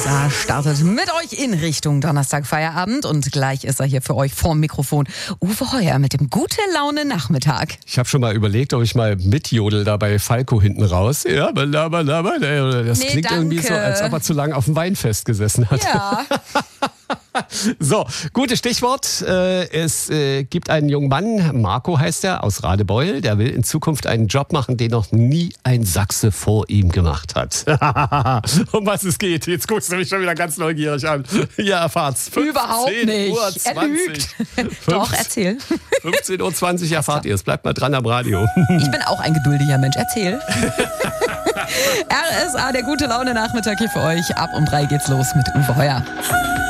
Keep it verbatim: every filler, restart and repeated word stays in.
S A startet mit euch in Richtung Donnerstag-Feierabend und gleich ist er hier für euch vorm Mikrofon. Uwe Heuer mit dem Gute-Laune-Nachmittag. Ich habe schon mal überlegt, ob ich mal mitjodel da bei Falco hinten raus. Ja, balaba, laba, das nee, klingt danke. irgendwie so, als ob er zu lange auf dem Weinfest gesessen hat. Ja. So, gutes Stichwort. Es gibt einen jungen Mann, Marco heißt er, aus Radebeul. Der will in Zukunft einen Job machen, den noch nie ein Sachse vor ihm gemacht hat. Um was es geht, jetzt guckst du mich schon wieder ganz neugierig an. Ja, erfahrt's. Überhaupt nicht. Uhr Er lügt. zwanzig. Doch, erzähl. fünfzehn Uhr zwanzig erfahrt ihr es. Bleibt mal dran am Radio. Ich bin auch ein geduldiger Mensch. Erzähl. R S A, der Gute-Laune-Nachmittag hier für euch. Ab um drei geht's los mit Uwe Heuer.